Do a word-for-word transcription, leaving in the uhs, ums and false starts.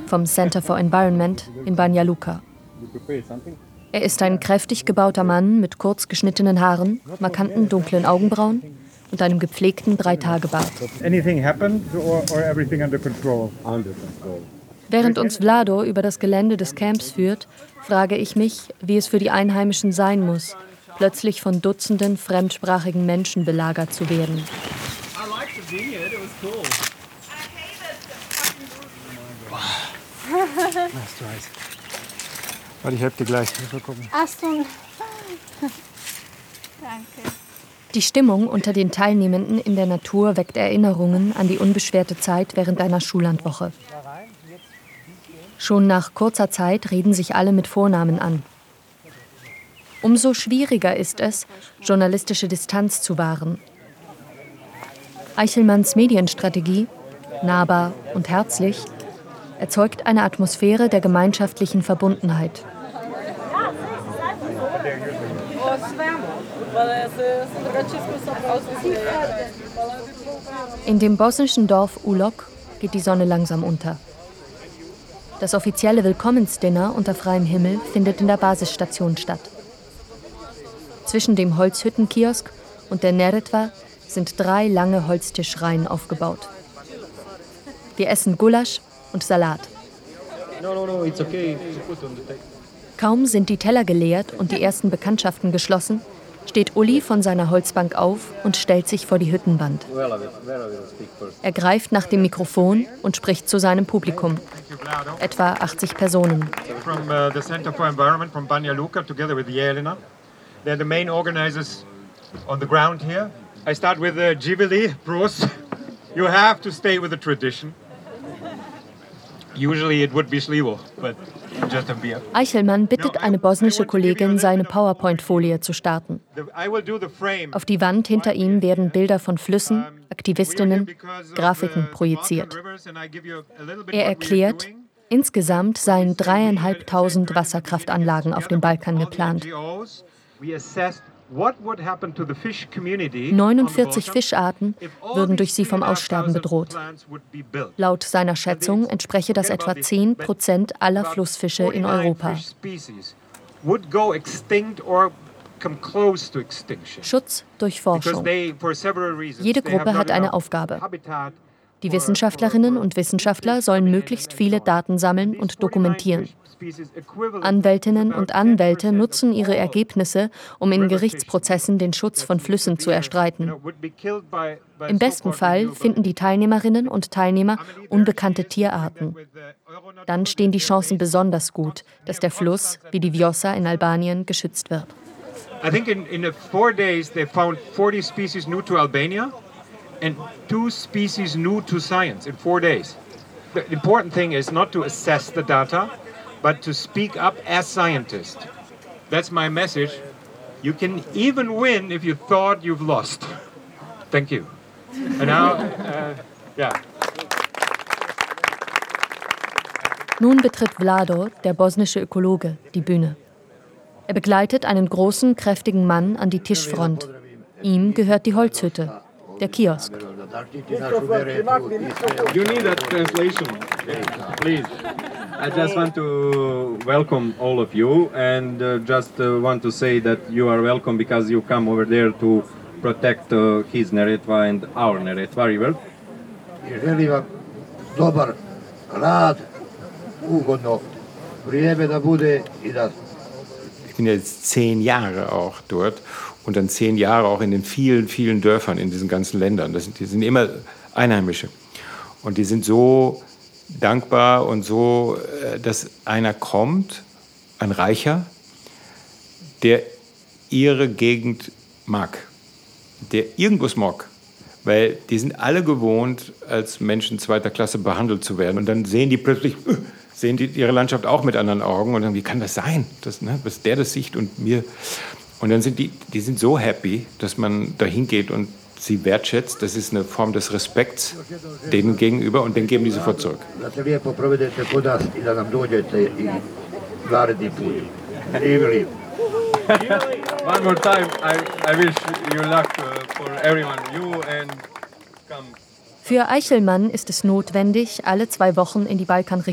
vom Center for Environment in Banja Luka. Er ist ein kräftig gebauter Mann mit kurz geschnittenen Haaren, markanten dunklen Augenbrauen und einem gepflegten Dreitagebart. Während uns Vlado über das Gelände des Camps führt, frage ich mich, wie es für die Einheimischen sein muss, plötzlich von Dutzenden fremdsprachigen Menschen belagert zu werden. Warte, ich helfe dir gleich. Mal gucken. Aston. Danke. Die Stimmung unter den Teilnehmenden in der Natur weckt Erinnerungen an die unbeschwerte Zeit während einer Schullandwoche. Schon nach kurzer Zeit reden sich alle mit Vornamen an. Umso schwieriger ist es, journalistische Distanz zu wahren. Eichelmanns Medienstrategie, nahbar und herzlich, erzeugt eine Atmosphäre der gemeinschaftlichen Verbundenheit. In dem bosnischen Dorf Ulok geht die Sonne langsam unter. Das offizielle Willkommensdinner unter freiem Himmel findet in der Basisstation statt. Zwischen dem Holzhüttenkiosk und der Neretva sind drei lange Holztischreihen aufgebaut. Wir essen Gulasch und Salat. Kaum sind die Teller geleert und die ersten Bekanntschaften geschlossen, steht Uli von seiner Holzbank auf und stellt sich vor die Hüttenwand. Er greift nach dem Mikrofon und spricht zu seinem Publikum. Etwa achtzig Personen. From uh, the Center for Environment from Banja Luka together with Jelena. They're the main organizers on the ground here. I start with uh, Giveli, Bruce. You have to stay with the tradition. Usually it would be Slivo, but just a beer. Eichelmann bittet eine bosnische Kollegin, seine PowerPoint-Folie zu starten. Auf die Wand hinter ihm werden Bilder von Flüssen, Aktivistinnen, Grafiken projiziert. Er erklärt, insgesamt seien dreieinhalbtausend Wasserkraftanlagen auf dem Balkan geplant. neunundvierzig Fischarten würden durch sie vom Aussterben bedroht. Laut seiner Schätzung entspreche das etwa zehn Prozent aller Flussfische in Europa. Schutz durch Forschung. Jede Gruppe hat eine Aufgabe. Die Wissenschaftlerinnen und Wissenschaftler sollen möglichst viele Daten sammeln und dokumentieren. Anwältinnen und Anwälte nutzen ihre Ergebnisse, um in Gerichtsprozessen den Schutz von Flüssen zu erstreiten. Im besten Fall finden die Teilnehmerinnen und Teilnehmer unbekannte Tierarten. Dann stehen die Chancen besonders gut, dass der Fluss, wie die Vjosa in Albanien, geschützt wird. I think in, in four days they found forty species new to Albania and two species new to science in four days. The important thing is not to assess the data, but to speak up as scientists. That's my message. You can even win if you thought you've lost. Thank you. And now, uh, yeah. Nun betritt Vlado, der bosnische Ökologe, die Bühne. Er begleitet einen großen, kräftigen Mann an die Tischfront. Ihm gehört die Holzhütte, der Kiosk. You need a translation, please. I just want to welcome all of you and uh, just uh, want to say that you are welcome because you come over there to protect uh, his Neretva and our Neretva river. Želim vam dobar rad, ugodno vrijeme da bude i da. Ich bin jetzt zehn Jahre auch dort und dann zehn Jahre auch in den vielen, vielen Dörfern in diesen ganzen Ländern. Das sind, die sind immer Einheimische. Und die sind so dankbar und so, dass einer kommt, ein Reicher, der ihre Gegend mag, der irgendwas mag. Weil die sind alle gewohnt, als Menschen zweiter Klasse behandelt zu werden. Und dann sehen die plötzlich, sehen die ihre Landschaft auch mit anderen Augen und dann, wie kann das sein, dass, ne, dass der das sieht und mir. Und dann sind die, die sind so happy, dass man da hingeht und sie wertschätzt. Das ist eine Form des Respekts denen gegenüber und dann geben die sofort zurück. One more time, I, I wish you luck for everyone, you and come. Für Eichelmann ist es notwendig, alle zwei Wochen in die Balkanregion